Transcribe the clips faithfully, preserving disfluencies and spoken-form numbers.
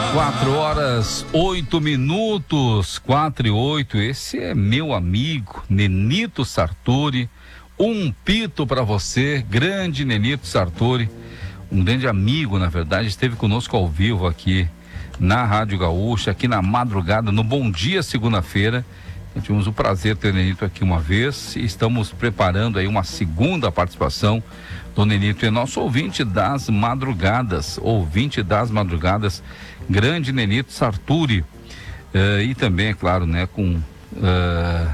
Quatro horas, oito minutos, quatro e oito. Esse é meu amigo, Nenito Sartori. Um pito para você, grande Nenito Sartori. Um grande amigo, na verdade, esteve conosco ao vivo aqui na Rádio Gaúcha, aqui na madrugada, no Bom Dia, segunda-feira. Tivemos o prazer de ter o Nenito aqui uma vez e estamos preparando aí uma segunda participação do Nenito. É nosso ouvinte das madrugadas, ouvinte das madrugadas, grande Nenito Sartori. Uh, e também, é claro, né, com, uh,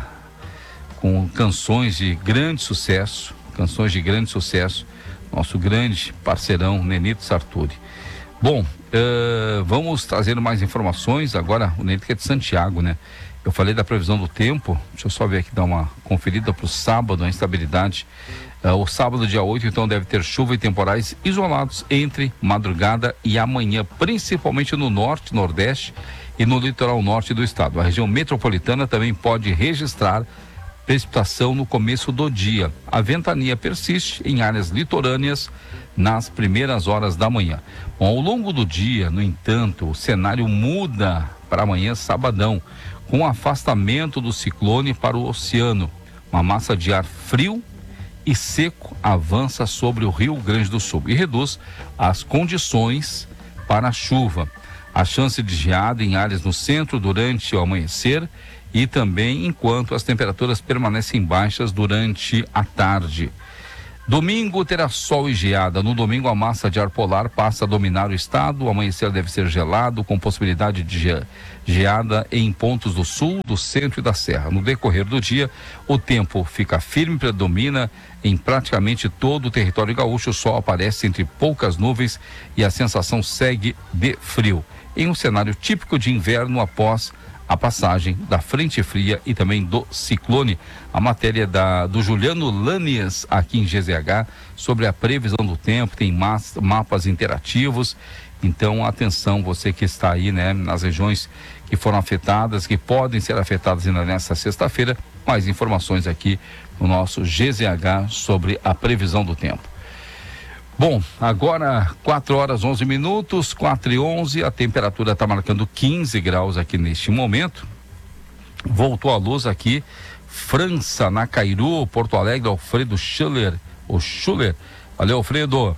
com canções de grande sucesso, canções de grande sucesso, nosso grande parceirão Nenito Sartori. Bom, uh, vamos trazer mais informações. Agora o Nenito que é de Santiago, né? Eu falei da previsão do tempo, deixa eu só ver aqui, dar uma conferida para o sábado, a instabilidade. Uh, o sábado, dia oito, então, deve ter chuva e temporais isolados entre madrugada e amanhã, principalmente no norte, nordeste e no litoral norte do estado. A região metropolitana também pode registrar precipitação no começo do dia. A ventania persiste em áreas litorâneas nas primeiras horas da manhã. Bom, ao longo do dia, no entanto, o cenário muda para amanhã, sabadão, com o afastamento do ciclone para o oceano. Uma massa de ar frio e seco avança sobre o Rio Grande do Sul e reduz as condições para a chuva. A chance de geada em áreas no centro durante o amanhecer e também enquanto as temperaturas permanecem baixas durante a tarde. Domingo terá sol e geada. No domingo a massa de ar polar passa a dominar o estado. O amanhecer deve ser gelado, com possibilidade de ge- geada em pontos do sul, do centro e da serra. No decorrer do dia, o tempo fica firme, predomina em praticamente todo o território gaúcho. O sol aparece entre poucas nuvens e a sensação segue de frio, em um cenário típico de inverno após a passagem da frente fria e também do ciclone. A matéria da, do Juliano Lanias aqui em G Z H sobre a previsão do tempo, tem mas, mapas interativos. Então, atenção, você que está aí, né, nas regiões que foram afetadas, que podem ser afetadas ainda nesta sexta-feira. Mais informações aqui no nosso G Z H sobre a previsão do tempo. Bom, agora quatro horas onze minutos, quatro e onze, a temperatura está marcando quinze graus aqui neste momento. Voltou a luz aqui, França, na Cairu, Porto Alegre, Alfredo Schuller, o Schuller. Valeu, Alfredo.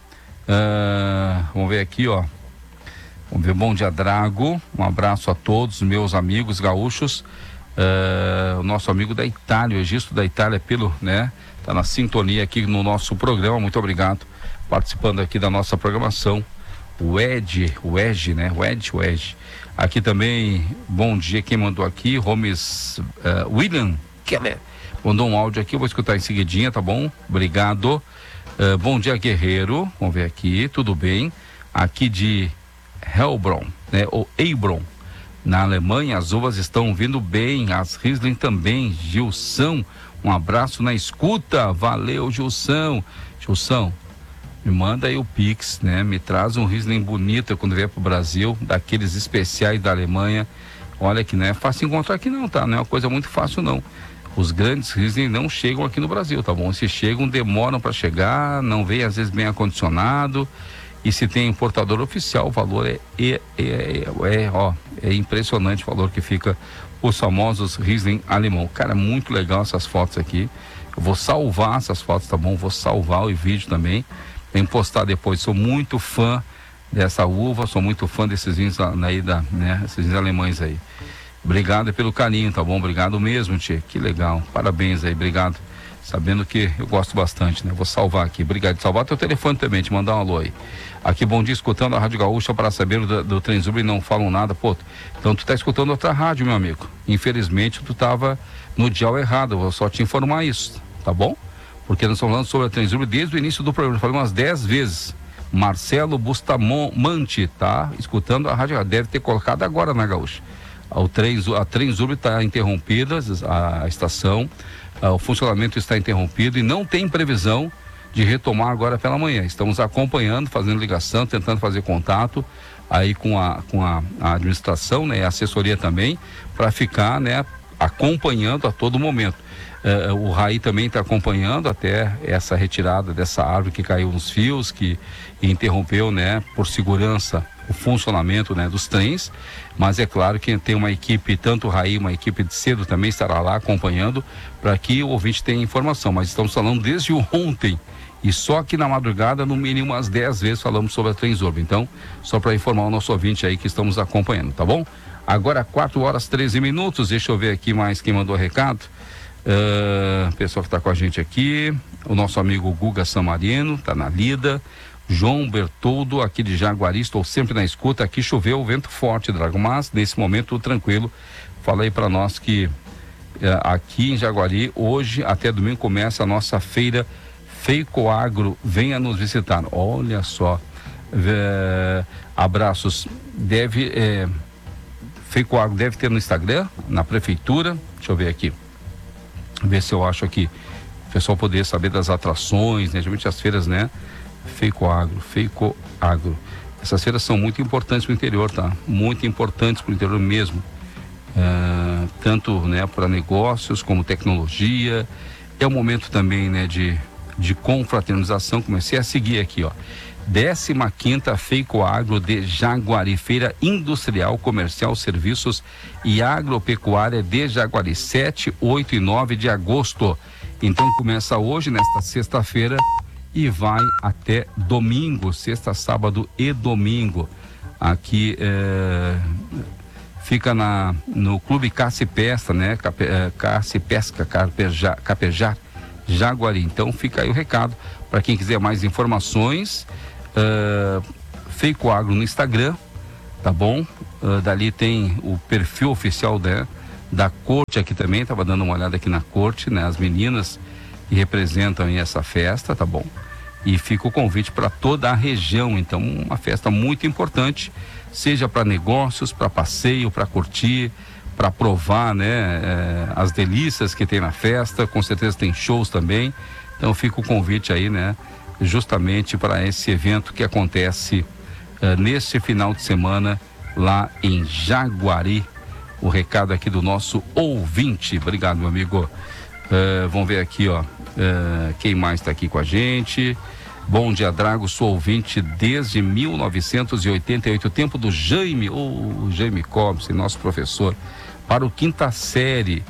Uh, vamos ver aqui, ó. Vamos ver, bom dia, Drago. Um abraço a todos, meus amigos gaúchos. Uh, o nosso amigo da Itália, o registro da Itália, pelo, né? Tá na sintonia aqui no nosso programa. Muito obrigado. Participando aqui da nossa programação, o Ed, o Ed, né? O Ed, o Ed. Aqui também, bom dia, quem mandou aqui, Holmes, uh, William Keller, mandou um áudio aqui, eu vou escutar em seguidinha, tá bom? Obrigado. Uh, bom dia, Guerreiro, vamos ver aqui, tudo bem? Aqui de Heilbronn, né? Ou Heilbronn, na Alemanha, as uvas estão vindo bem, as Riesling também. Gilson, um abraço na escuta, valeu, Gilson. Gilson, me manda aí o Pix, né? Me traz um Riesling bonito quando vier pro Brasil, daqueles especiais da Alemanha. Olha que não é fácil encontrar aqui não, tá? Não é uma coisa muito fácil não. Os grandes Riesling não chegam aqui no Brasil, tá bom? Se chegam, demoram para chegar, não vem às vezes bem acondicionado. E se tem importador oficial, o valor é, é, é, é, é, ó, é impressionante o valor que fica os famosos Riesling alemão. Cara, muito legal essas fotos aqui. Eu vou salvar essas fotos, tá bom? Vou salvar o vídeo também. Tem postar depois. Sou muito fã dessa uva, sou muito fã desses vinhos aí, da, né? Esses vinhos alemães aí. Obrigado pelo carinho, tá bom? Obrigado mesmo, tia. Que legal. Parabéns aí, obrigado. Sabendo que eu gosto bastante, né? Vou salvar aqui. Obrigado. Salvar teu telefone também, te mandar um alô aí. Aqui, bom dia, escutando a Rádio Gaúcha para saber do, do Trenzub e não falam nada. Pô, então tu tá escutando outra rádio, meu amigo. Infelizmente, tu tava no dial errado. Eu vou só te informar isso, tá bom? Porque nós estamos falando sobre a Trenzub desde o início do programa. Eu falei umas dez vezes. Marcelo Bustamante, tá? Escutando a rádio. Deve ter colocado agora na Gaúcha. O Trenzub, a Trenzub está interrompida, a, a estação. Uh, o funcionamento está interrompido e não tem previsão de retomar agora pela manhã. Estamos acompanhando, fazendo ligação, tentando fazer contato aí com a, com a, a administração, né, a assessoria também, para ficar, né, acompanhando a todo momento. Uh, o Raí também está acompanhando até essa retirada dessa árvore que caiu nos fios, que interrompeu, né, por segurança o funcionamento, né, dos trens, mas é claro que tem uma equipe, tanto o Raí, uma equipe de cedo também estará lá acompanhando para que o ouvinte tenha informação, mas estamos falando desde ontem e só que na madrugada no mínimo umas dez vezes falamos sobre a Transurb, então só para informar o nosso ouvinte aí que estamos acompanhando, tá bom? Agora quatro horas treze minutos, deixa eu ver aqui mais quem mandou recado. Uh, pessoal que está com a gente aqui, o nosso amigo Guga Samarino, tá na lida. João Bertoldo, aqui de Jaguari, estou sempre na escuta. Aqui choveu, vento forte, Drago, mas nesse momento tranquilo. Fala aí para nós que uh, aqui em Jaguari, hoje até domingo começa a nossa feira Feicoagro. Venha nos visitar. Olha só, uh, abraços. Deve, uh, Feicoagro deve ter no Instagram, na prefeitura. Deixa eu ver aqui. Ver se eu acho aqui, o pessoal poder saber das atrações, né? Geralmente as feiras, né? Feicoagro, Feicoagro. Essas feiras são muito importantes para o interior, tá? Muito importantes para o interior mesmo. Uh, tanto, né, para negócios como tecnologia. É um momento também, né, de, de confraternização. Comecei a seguir aqui, ó. décima quinta Feicoagro de Jaguari, Feira Industrial, Comercial, Serviços e Agropecuária de Jaguari, sete, oito e nove de agosto. Então começa hoje, nesta sexta-feira, e vai até domingo, sexta, sábado e domingo. Aqui é, fica na, no Clube Caça e Pesca, né? Cape, é, Caça e Pesca, Capejar, Capejar, Jaguari. Então fica aí o recado para quem quiser mais informações. Uh, Feicoagro no Instagram, tá bom? Uh, dali tem o perfil oficial da, da corte aqui também, tava dando uma olhada aqui na corte, né? As meninas que representam aí essa festa, tá bom? E fica o convite para toda a região, então uma festa muito importante, seja para negócios, para passeio, para curtir, para provar, né? Eh, as delícias que tem na festa, com certeza tem shows também, então fica o convite aí, né? Justamente para esse evento que acontece uh, neste final de semana lá em Jaguari. O recado aqui do nosso ouvinte. Obrigado, meu amigo. Uh, vamos ver aqui, ó. Uh, quem mais está aqui com a gente? Bom dia, Drago. Sou ouvinte desde mil novecentos e oitenta e oito, tempo do Jaime, o oh, Jaime Cobbs, nosso professor, para o quinta série.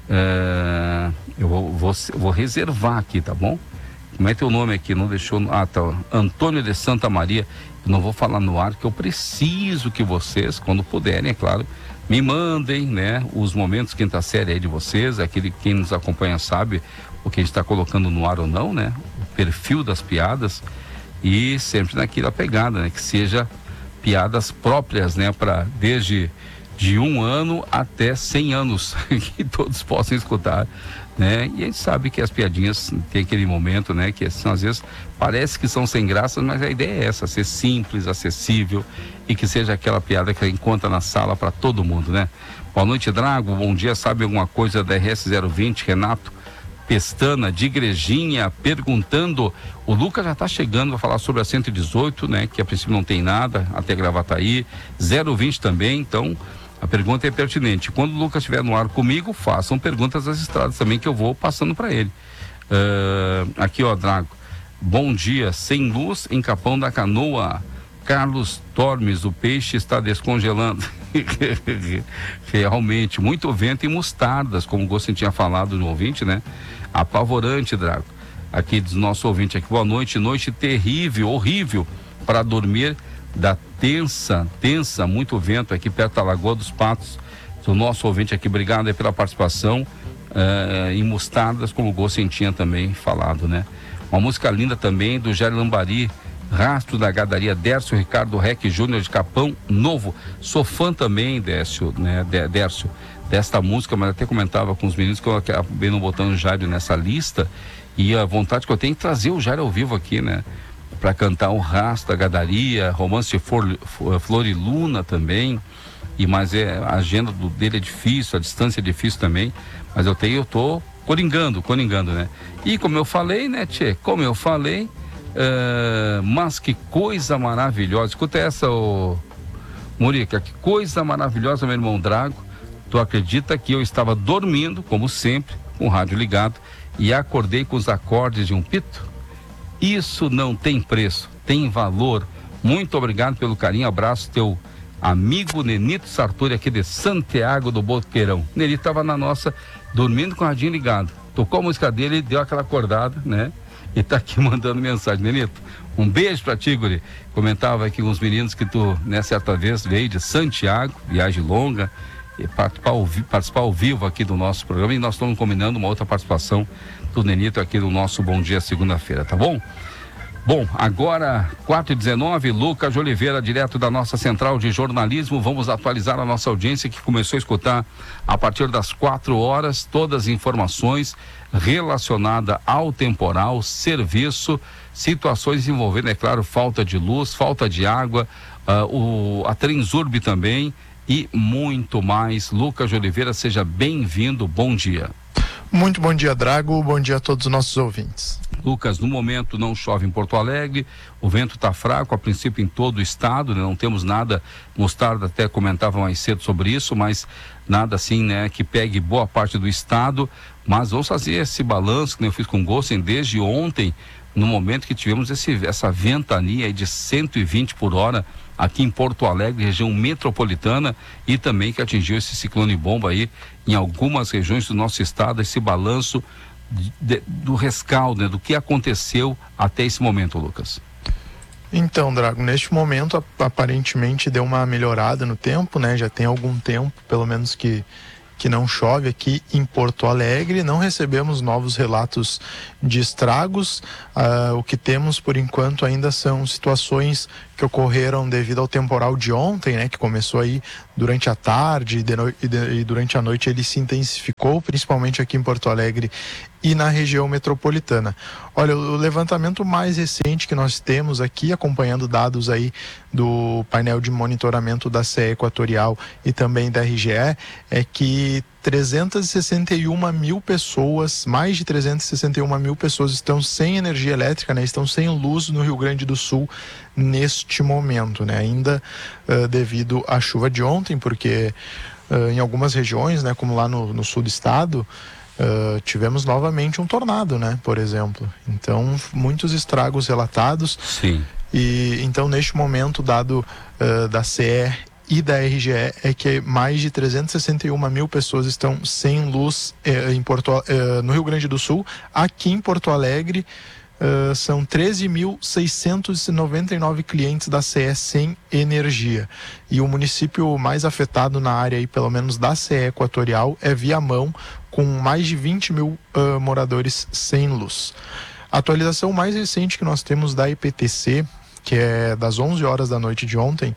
Uh, eu vou, vou, vou reservar aqui, tá bom? Como é teu nome aqui? Não deixou. Ah, tá. Antônio de Santa Maria. Eu não vou falar no ar, que eu preciso que vocês, quando puderem, é claro, me mandem, né? Os momentos quinta série aí de vocês. Aquele quem nos acompanha sabe o que a gente está colocando no ar ou não, né? O perfil das piadas. E sempre naquela pegada, né? Que seja piadas próprias, né? Para desde de um ano até cem anos, que todos possam escutar, né? E a gente sabe que as piadinhas tem aquele momento, né? Que são, às vezes parece que são sem graça, mas a ideia é essa, ser simples, acessível e que seja aquela piada que encontra na sala para todo mundo, né? Boa noite, Drago, bom dia. Sabe alguma coisa da R S zero vinte, Renato Pestana de Igrejinha perguntando? O Lucas já está chegando a falar sobre a cento e dezoito, né? Que a princípio não tem nada, até Gravataí, zero vinte também, então a pergunta é pertinente. Quando o Lucas estiver no ar comigo, façam perguntas das estradas também, que eu vou passando para ele. Uh, aqui, ó, Drago. Bom dia. Sem luz em Capão da Canoa. Carlos Tormes, o peixe está descongelando. Realmente, muito vento e mostardas, como o Gostin tinha falado no ouvinte, né? Apavorante, Drago. Aqui do nosso ouvinte aqui. Boa noite. Noite terrível, horrível para dormir. Da tensa, tensa, muito vento aqui perto da Lagoa dos Patos. O nosso ouvinte aqui, obrigado aí pela participação. Uh, em mostardas, como o Gostin tinha também falado, né? Uma música linda também do Jair Lambari, Rastro da Gadaria, Dércio Ricardo Rec Júnior de Capão Novo. Sou fã também, Dércio, né? Dércio, desta música, mas até comentava com os meninos que eu acabei não botando o Jair nessa lista. E a vontade que eu tenho é trazer o Jair ao vivo aqui, né? Para cantar o Rastro da Gadaria, Romance Flor, Flor e Luna também. E mas é, a agenda do, dele é difícil, a distância é difícil também. Mas eu tenho, eu tô coringando, coringando, né? E como eu falei, né, tchê? Como eu falei, uh, mas que coisa maravilhosa. Escuta essa, ô Murica, que coisa maravilhosa, meu irmão Drago. Tu acredita que eu estava dormindo, como sempre, com o rádio ligado, e acordei com os acordes de um pito? Isso não tem preço, tem valor. Muito obrigado pelo carinho, abraço, teu amigo Nenito Sartori, aqui de Santiago do Boqueirão. Nenito estava na nossa, dormindo com o radinho ligado. Tocou a música dele, deu aquela acordada, né? E tá aqui mandando mensagem. Nenito, um beijo pra ti, guri. Comentava aqui com os meninos que tu, né, certa vez veio de Santiago, viagem longa, e participar ao, participar ao vivo aqui do nosso programa, e nós estamos combinando uma outra participação do Nenito aqui no nosso Bom Dia segunda-feira, tá bom? Bom, agora quatro e dezenove, Lucas de Oliveira, direto da nossa central de jornalismo. Vamos atualizar a nossa audiência que começou a escutar a partir das quatro horas todas as informações relacionadas ao temporal, serviço, situações envolvendo, é claro, falta de luz, falta de água, uh, o, a Transurb também e muito mais. Lucas de Oliveira, seja bem-vindo, bom dia. Muito bom dia, Drago, bom dia a todos os nossos ouvintes. Lucas, no momento não chove em Porto Alegre, o vento está fraco, a princípio em todo o estado, né? Não temos nada, Mostarda até comentava mais cedo sobre isso, mas nada assim, né, que pegue boa parte do estado, mas vamos fazer esse balanço que eu fiz com o Gossen desde ontem, no momento que tivemos esse, essa ventania aí de cento e vinte por hora aqui em Porto Alegre, região metropolitana, e também que atingiu esse ciclone bomba aí em algumas regiões do nosso estado, esse balanço de, do rescaldo, né, do que aconteceu até esse momento, Lucas. Então, Drago, neste momento aparentemente deu uma melhorada no tempo, né? Já tem algum tempo, pelo menos que que não chove aqui em Porto Alegre. Não recebemos novos relatos de estragos. Uh, o que temos por enquanto ainda são situações que ocorreram devido ao temporal de ontem, né, que começou aí durante a tarde e, de no... e, de... e durante a noite ele se intensificou, principalmente aqui em Porto Alegre e na região metropolitana. Olha, o levantamento mais recente que nós temos aqui, acompanhando dados aí do painel de monitoramento da C E Equatorial e também da R G E, é que trezentas e sessenta e uma mil pessoas, mais de trezentas e sessenta e uma mil pessoas estão sem energia elétrica, né? Estão sem luz no Rio Grande do Sul neste momento, né? Ainda uh, devido à chuva de ontem, porque uh, em algumas regiões, né, como lá no, no sul do estado, Uh, tivemos novamente um tornado, né, por exemplo. Então, muitos estragos relatados. Sim. E então, neste momento, dado uh, da C E e da R G E, é que mais de trezentas e sessenta e uma mil pessoas estão sem luz uh, em Porto, uh, no Rio Grande do Sul. Aqui em Porto Alegre, Uh, são treze mil seiscentos e noventa e nove clientes da C E sem energia. E o município mais afetado na área, aí, pelo menos da C E Equatorial, é Viamão, com mais de vinte mil uh, moradores sem luz. A atualização mais recente que nós temos da I P T C, que é das onze horas da noite de ontem,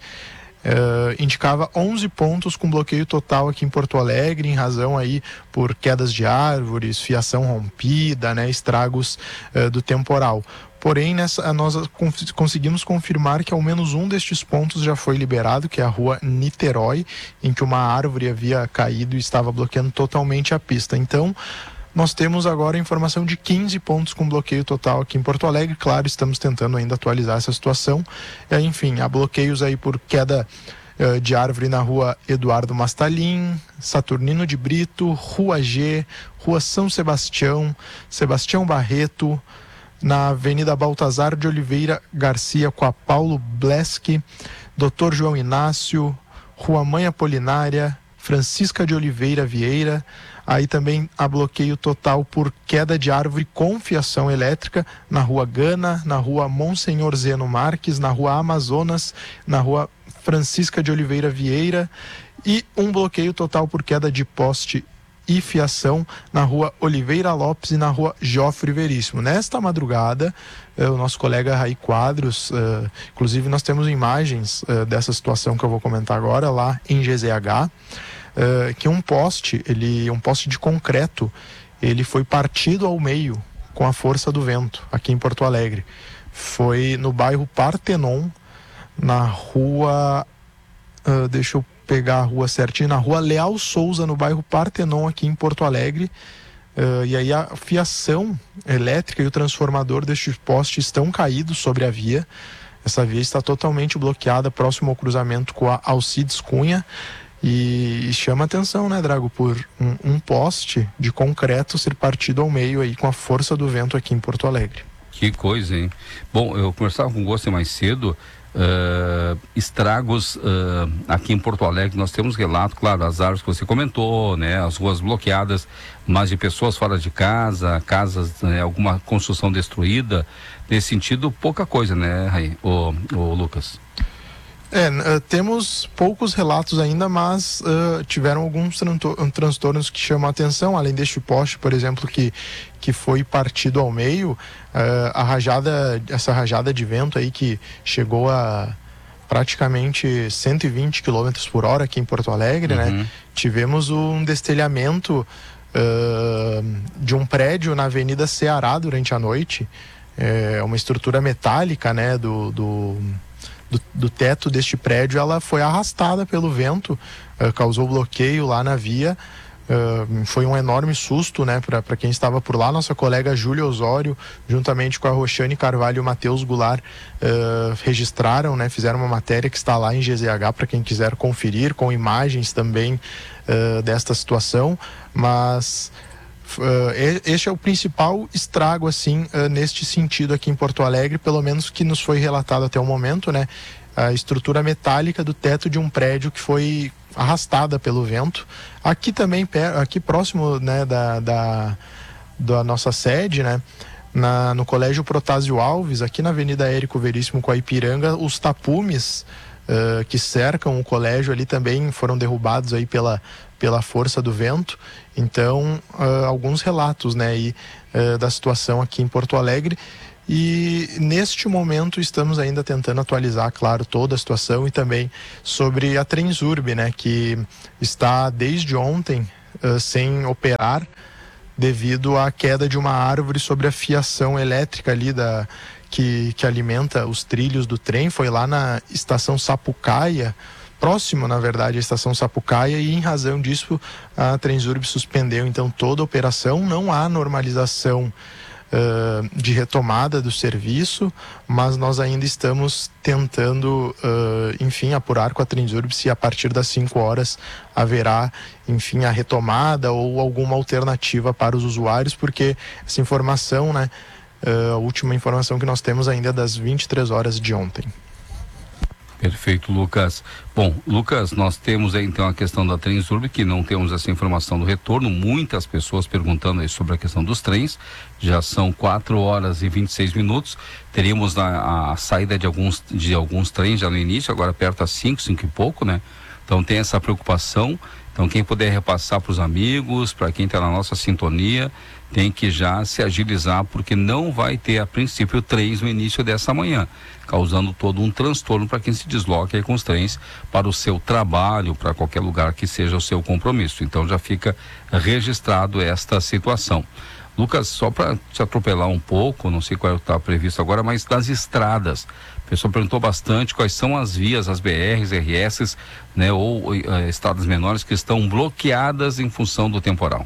Uh, indicava onze pontos com bloqueio total aqui em Porto Alegre, em razão aí por quedas de árvores, fiação rompida, né, estragos uh, do temporal. Porém, nessa, nós conseguimos confirmar que ao menos um destes pontos já foi liberado, que é a rua Niterói, em que uma árvore havia caído e estava bloqueando totalmente a pista. Então, nós temos agora a informação de quinze pontos com bloqueio total aqui em Porto Alegre. Claro, estamos tentando ainda atualizar essa situação. É, enfim, há bloqueios aí por queda uh, de árvore na rua Eduardo Mastalin, Saturnino de Brito, Rua G, Rua São Sebastião, Sebastião Barreto, na Avenida Baltazar de Oliveira Garcia com a Paulo Bleski, doutor João Inácio, Rua Mãe Apolinária, Francisca de Oliveira Vieira. Aí também há bloqueio total por queda de árvore com fiação elétrica na Rua Gana, na Rua Monsenhor Zeno Marques, na Rua Amazonas, na Rua Francisca de Oliveira Vieira, e um bloqueio total por queda de poste e fiação na Rua Oliveira Lopes e na Rua Joffre Veríssimo. Nesta madrugada, eh, o nosso colega Raí Quadros, eh, inclusive nós temos imagens eh, dessa situação que eu vou comentar agora lá em G Z H, Uh, que um poste, ele, um poste de concreto, ele foi partido ao meio com a força do vento aqui em Porto Alegre. Foi no bairro Partenon, na rua, uh, deixa eu pegar a rua certinho, na Rua Leal Souza, no bairro Partenon, aqui em Porto Alegre. Uh, e aí a fiação elétrica e o transformador deste poste estão caídos sobre a via. Essa via está totalmente bloqueada, próximo ao cruzamento com a Alcides Cunha. E chama atenção, né, Drago, por um, um poste de concreto ser partido ao meio aí com a força do vento aqui em Porto Alegre. Que coisa, hein? Bom, eu conversava com o Gossen mais cedo, Uh, estragos uh, aqui em Porto Alegre. Nós temos relato, claro, as árvores que você comentou, né, as ruas bloqueadas, mas de pessoas fora de casa, casas, né, alguma construção destruída. Nesse sentido, pouca coisa, né, Raí, o, o Lucas? É, uh, temos poucos relatos ainda, mas uh, tiveram alguns transtornos que chamam a atenção, além deste poste, por exemplo, que, que foi partido ao meio, uh, a rajada, essa rajada de vento aí que chegou a praticamente cento e vinte quilômetros por hora aqui em Porto Alegre, uhum. né? Tivemos um destelhamento uh, de um prédio na Avenida Ceará durante a noite, é uma estrutura metálica, né, do... do Do, do teto deste prédio, ela foi arrastada pelo vento, uh, causou bloqueio lá na via, uh, foi um enorme susto, né, para quem estava por lá. Nossa colega Júlia Osório, juntamente com a Roxane Carvalho e o Matheus Goulart, uh, registraram, né, fizeram uma matéria que está lá em G Z H para quem quiser conferir, com imagens também uh, desta situação, mas... Uh, este é o principal estrago, assim, uh, neste sentido aqui em Porto Alegre, pelo menos que nos foi relatado até o momento, né? A estrutura metálica do teto de um prédio que foi arrastada pelo vento. Aqui também, aqui próximo, né, da, da, da nossa sede, né? Na, no Colégio Protásio Alves, aqui na Avenida Érico Veríssimo com a Ipiranga, os tapumes uh, que cercam o colégio ali também foram derrubados aí pela, pela força do vento. Então, uh, alguns relatos, né, aí, uh, da situação aqui em Porto Alegre. E neste momento estamos ainda tentando atualizar, claro, toda a situação e também sobre a Transurb, né, que está desde ontem uh, sem operar devido à queda de uma árvore sobre a fiação elétrica ali da, que, que alimenta os trilhos do trem. Foi lá na estação Sapucaia, próximo, na verdade, à estação Sapucaia, e em razão disso a Transurb suspendeu então toda a operação. Não há normalização uh, de retomada do serviço, mas nós ainda estamos tentando, uh, enfim, apurar com a Transurb se a partir das cinco horas haverá, enfim, a retomada ou alguma alternativa para os usuários, porque essa informação, né, uh, a última informação que nós temos ainda é das vinte e três horas de ontem. Perfeito, Lucas. Bom, Lucas, nós temos aí então a questão da Transurb, que não temos essa informação do retorno. Muitas pessoas perguntando aí sobre a questão dos trens. Já são quatro horas e vinte e seis minutos. Teríamos a, a saída de alguns, de alguns trens já no início, agora perto das cinco, cinco e pouco, né? Então tem essa preocupação. Então quem puder repassar para os amigos, para quem está na nossa sintonia, tem que já se agilizar, porque não vai ter a princípio trens no início dessa manhã, causando todo um transtorno para quem se desloca aí com os trens para o seu trabalho, para qualquer lugar que seja o seu compromisso. Então já fica registrado esta situação. Lucas, só para te atropelar um pouco, não sei qual está previsto agora, mas das estradas. O pessoal perguntou bastante quais são as vias, as B Rs, R S, né, ou uh, estradas menores que estão bloqueadas em função do temporal.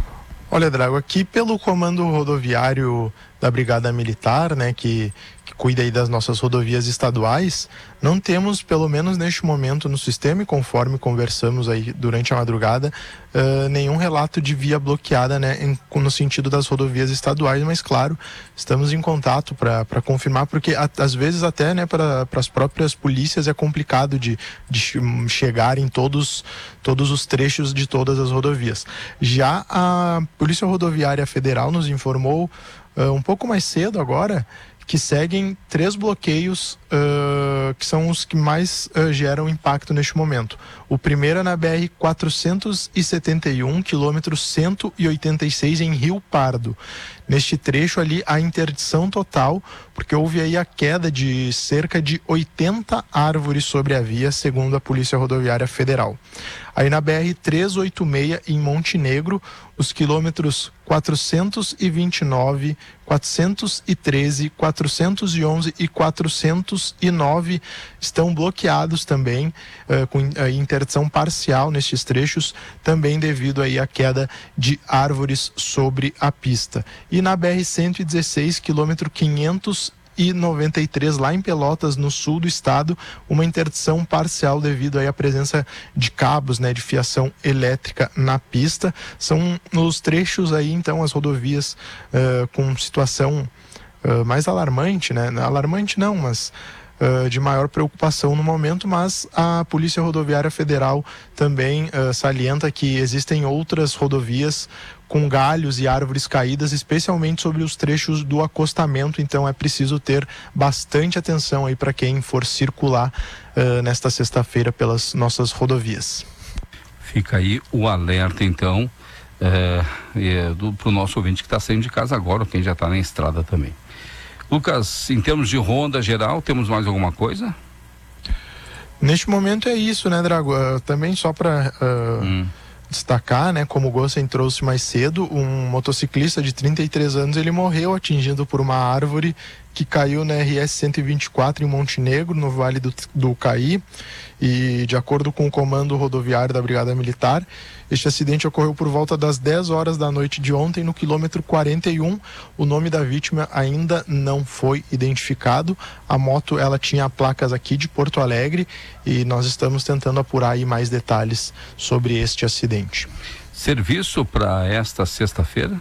Olha, Drago, aqui pelo comando rodoviário da Brigada Militar, né, que, que cuida aí das nossas rodovias estaduais, não temos, pelo menos neste momento no sistema, e conforme conversamos aí durante a madrugada, uh, nenhum relato de via bloqueada, né, em, no sentido das rodovias estaduais, mas claro, estamos em contato para confirmar, porque a, às vezes até, né, para as próprias polícias é complicado de, de chegar em todos, todos os trechos de todas as rodovias. Já a Polícia Rodoviária Federal nos informou uh, um pouco mais cedo agora que seguem três bloqueios uh, que são os que mais uh, geram impacto neste momento. O primeiro é na B R quatrocentos e setenta e um, quilômetro cento e oitenta e seis, em Rio Pardo. Neste trecho ali, a interdição total, porque houve aí a queda de cerca de oitenta árvores sobre a via, segundo a Polícia Rodoviária Federal. Aí na B R trezentos e oitenta e seis, em Montenegro, os quilômetros quatrocentos e vinte e nove, quatrocentos e treze, quatrocentos e onze e quatrocentos e nove estão bloqueados também, uh, com uh, interdição parcial nestes trechos, também devido aí à queda de árvores sobre a pista. E na B R cento e dezesseis, quilômetro quinhentos e noventa e três, lá em Pelotas, no sul do estado, uma interdição parcial devido aí à presença de cabos, né, de fiação elétrica na pista. São nos trechos aí, então, as rodovias uh, com situação uh, mais alarmante, né? Alarmante não, mas uh, de maior preocupação no momento, mas a Polícia Rodoviária Federal também uh, salienta que existem outras rodovias com galhos e árvores caídas, especialmente sobre os trechos do acostamento, então é preciso ter bastante atenção aí para quem for circular uh, nesta sexta-feira pelas nossas rodovias. Fica aí o alerta, então, é, é, para o nosso ouvinte que está saindo de casa agora, quem já está na estrada também. Lucas, em termos de ronda geral, temos mais alguma coisa? Neste momento é isso, né, Drago? Uh, também só para uh, hum. destacar, né, como o Gossen trouxe mais cedo, um motociclista de trinta e três anos, ele morreu atingido por uma árvore que caiu na R S cento e vinte e quatro em Montenegro, no Vale do, do Caí, e de acordo com o comando rodoviário da Brigada Militar, este acidente ocorreu por volta das dez horas da noite de ontem no quilômetro quarenta e um. O nome da vítima ainda não foi identificado. A moto, ela tinha placas aqui de Porto Alegre e nós estamos tentando apurar aí mais detalhes sobre este acidente. Serviço para esta sexta-feira?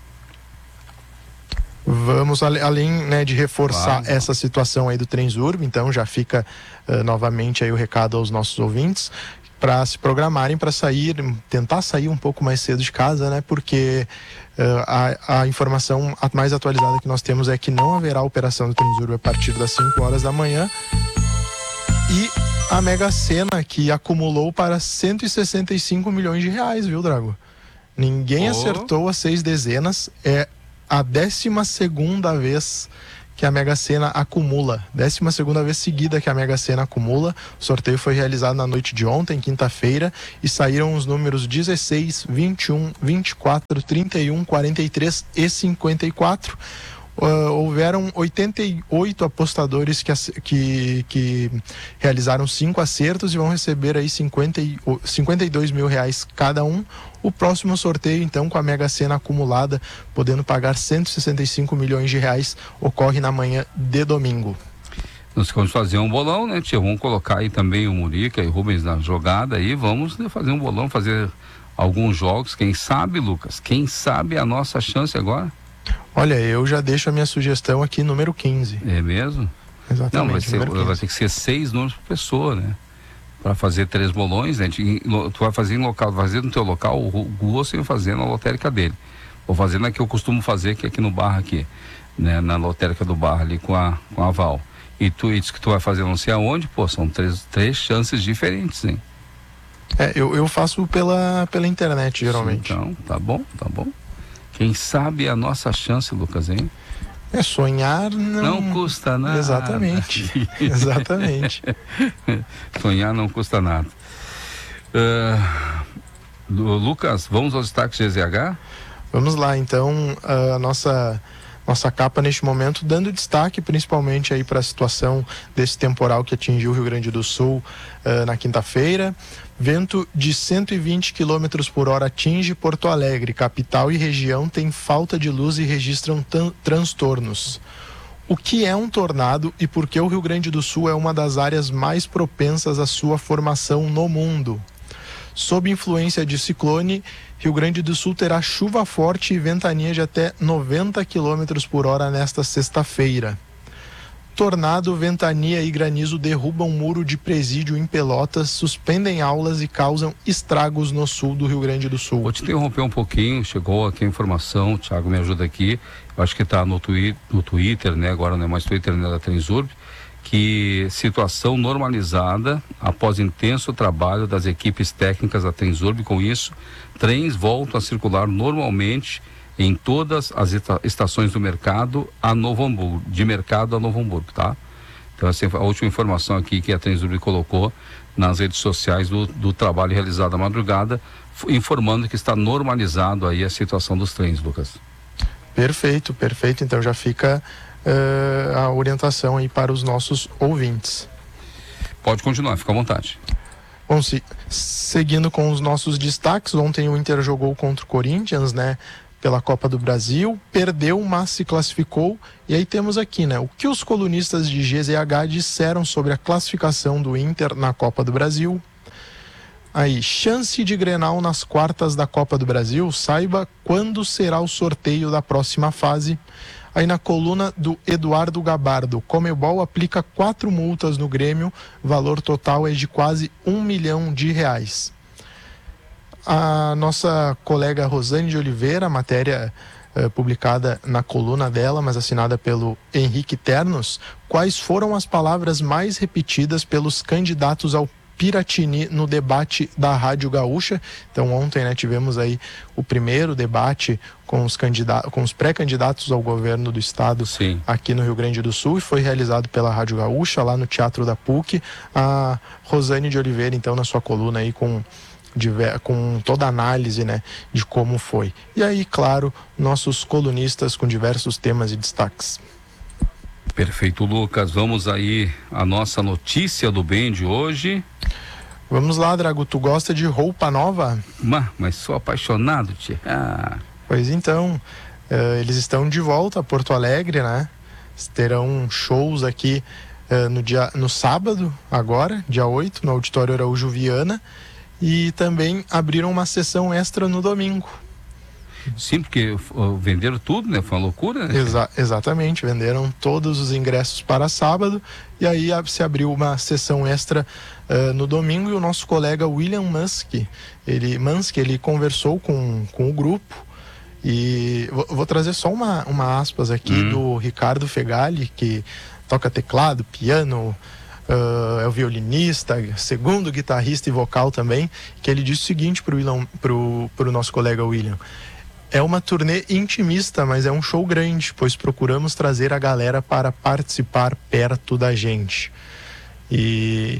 Vamos, além, né, de reforçar claro. essa situação aí do Transurb, então já fica uh, novamente aí o recado aos nossos ouvintes para se programarem para sair, tentar sair um pouco mais cedo de casa, né, porque uh, a, a informação mais atualizada que nós temos é que não haverá operação do Transurb a partir das cinco horas da manhã, e a Mega Sena que acumulou para cento e sessenta e cinco milhões de reais, viu, Drago? Ninguém oh. acertou as seis dezenas, é a décima segunda vez que a Mega Sena acumula, décima segunda vez seguida que a Mega Sena acumula. O sorteio foi realizado na noite de ontem, quinta-feira, e saíram os números dezesseis, vinte e um, vinte e quatro, trinta e um, quarenta e três e cinquenta e quatro. Uh, houveram oitenta e oito apostadores que, que, que realizaram cinco acertos e vão receber aí cinquenta e dois mil reais cada um. O próximo sorteio, então, com a Mega Sena acumulada, podendo pagar cento e sessenta e cinco milhões de reais, ocorre na manhã de domingo. Nós vamos fazer um bolão, né, tia? Vamos colocar aí também o Murica e o Rubens na jogada aí, vamos, né, fazer um bolão, fazer alguns jogos, quem sabe, Lucas? Quem sabe a nossa chance agora? Olha, eu já deixo a minha sugestão aqui, número quinze. É mesmo? Exatamente. Não, vai, ser, vai ter que ser seis números por pessoa, né? Para fazer três bolões, né? Tu vai fazer em local, vai fazer no teu local, o Gossen vai fazer na lotérica dele. Vou fazer na que eu costumo fazer, que é aqui no bar aqui, né? Na lotérica do bar ali com a, com a Val. E tu isso que tu vai fazer não sei aonde, pô, são três, três chances diferentes, hein? É, eu, eu faço pela, pela internet, geralmente. Sim, então, tá bom, tá bom. Quem sabe a nossa chance, Lucas, hein? É, sonhar não... Não custa nada. Exatamente, exatamente. Sonhar não custa nada. Uh, Lucas, vamos aos destaques G Z H? Vamos lá, então, a nossa... Nossa capa neste momento dando destaque principalmente aí para a situação desse temporal que atingiu o Rio Grande do Sul uh, na quinta-feira. Vento de cento e vinte quilômetros por hora atinge Porto Alegre. Capital e região têm falta de luz e registram transtornos. O que é um tornado e por que o Rio Grande do Sul é uma das áreas mais propensas à sua formação no mundo? Sob influência de ciclone, Rio Grande do Sul terá chuva forte e ventania de até noventa quilômetros por hora nesta sexta-feira. Tornado, ventania e granizo derrubam muro de presídio em Pelotas, suspendem aulas e causam estragos no sul do Rio Grande do Sul. Vou te interromper um pouquinho, chegou aqui a informação, o Thiago me ajuda aqui, eu acho que está no, twi no Twitter, né? Agora não é mais Twitter, né? Da Transurb, que situação normalizada após intenso trabalho das equipes técnicas da Transurb. Com isso, trens voltam a circular normalmente em todas as estações do mercado a Novo Hamburgo, de mercado a Novo Hamburgo, tá? Então essa é a última informação aqui que a Transurb colocou nas redes sociais do, do trabalho realizado à madrugada, informando que está normalizado aí a situação dos trens, Lucas. Perfeito, perfeito. Então já fica Uh, a orientação aí para os nossos ouvintes. Pode continuar, fica à vontade. Bom, se, seguindo com os nossos destaques, ontem o Inter jogou contra o Corinthians, né, pela Copa do Brasil, perdeu, mas se classificou, e aí temos aqui, né, o que os colunistas de G Z H disseram sobre a classificação do Inter na Copa do Brasil. Aí, chance de Grenal nas quartas da Copa do Brasil, saiba quando será o sorteio da próxima fase. Aí na coluna do Eduardo Gabardo, Comebol aplica quatro multas no Grêmio, valor total é de quase um milhão de reais. A nossa colega Rosane de Oliveira, matéria eh, publicada na coluna dela, mas assinada pelo Henrique Ternos, quais foram as palavras mais repetidas pelos candidatos ao Piratini no debate da Rádio Gaúcha. Então ontem, né, tivemos aí o primeiro debate com os, candida- com os pré-candidatos ao governo do estado. Sim. Aqui no Rio Grande do Sul, e foi realizado pela Rádio Gaúcha, lá no Teatro da P U C. A Rosane de Oliveira, então, na sua coluna aí com, diver- com toda a análise, né, de como foi. E aí, claro, nossos colunistas com diversos temas e destaques. Perfeito, Lucas. Vamos aí a nossa notícia do bem de hoje. Vamos lá, Drago. Tu gosta de roupa nova? Mas, mas sou apaixonado, tia. Ah. Pois então, uh, eles estão de volta a Porto Alegre, né? Terão shows aqui uh, no, dia, no sábado, agora, dia oito, no Auditório Araújo Viana. E também abriram uma sessão extra no domingo. Sim, porque uh, venderam tudo, né? Foi uma loucura, né? Exa- exatamente, venderam todos os ingressos para sábado e aí se abriu uma sessão extra uh, no domingo, e o nosso colega William Musk, ele, Musk, ele conversou com, com o grupo, e vou, vou trazer só uma, uma aspas aqui hum. do Ricardo Fegali, que toca teclado, piano, Uh, é o violinista, segundo guitarrista e vocal também, que ele disse o seguinte para o pro, pro nosso colega William: é uma turnê intimista, mas é um show grande, pois procuramos trazer a galera para participar perto da gente. E,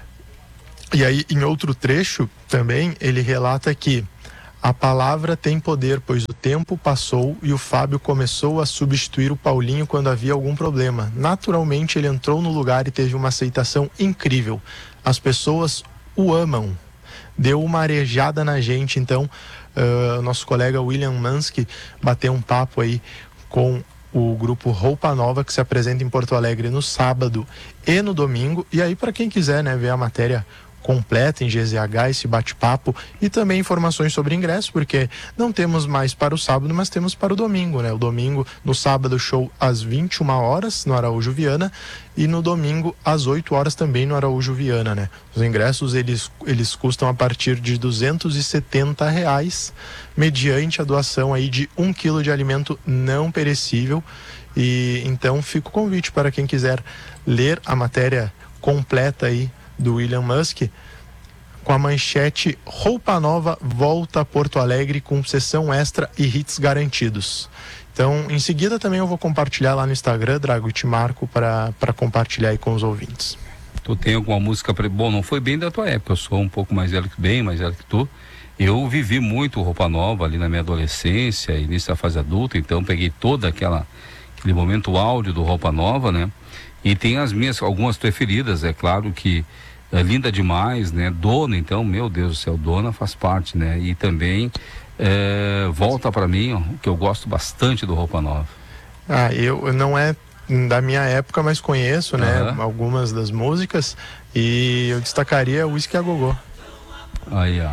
e aí, em outro trecho também, ele relata que a palavra tem poder, pois o tempo passou e o Fábio começou a substituir o Paulinho quando havia algum problema. Naturalmente, ele entrou no lugar e teve uma aceitação incrível. As pessoas o amam. Deu uma arejada na gente. Então, uh, nosso colega William Musk bateu um papo aí com o grupo Roupa Nova, que se apresenta em Porto Alegre no sábado e no domingo. E aí, para quem quiser, né, ver a matéria completa em G Z H, esse bate-papo, e também informações sobre ingresso, porque não temos mais para o sábado, mas temos para o domingo, né? O domingo, no sábado, show às vinte e uma horas no Araújo Viana, e no domingo às oito horas também no Araújo Viana, né? Os ingressos, eles, eles custam a partir de duzentos e setenta reais, mediante a doação aí de um quilo de alimento não perecível. E então fica o convite para quem quiser ler a matéria completa aí do William Musk, com a manchete: Roupa Nova volta a Porto Alegre com sessão extra e hits garantidos. Então, em seguida também eu vou compartilhar lá no Instagram, Drago, e te marco para compartilhar aí com os ouvintes. Tu tem alguma música... Pre... Bom, não foi bem da tua época, eu sou um pouco mais velho que bem, mais velho que tu. Eu vivi muito Roupa Nova ali na minha adolescência, início da fase adulta, então peguei toda aquela aquele momento áudio do Roupa Nova, né? E tem as minhas, algumas preferidas, é claro que é Linda Demais, né? Dona, então, meu Deus do céu, Dona faz parte, né? E também é, Volta Pra Mim, ó, que eu gosto bastante do Roupa Nova. Ah, eu não é da minha época, mas conheço, né? Uhum. Algumas das músicas, e eu destacaria Whisky a Gogô. Aí, ó.